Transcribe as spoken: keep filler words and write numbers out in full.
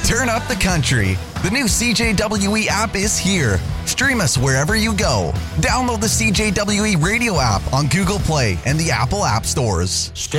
Turn up the country. The new C J W E app is here. Stream us wherever you go. Download the C J W E radio app on Google Play and the Apple App Stores.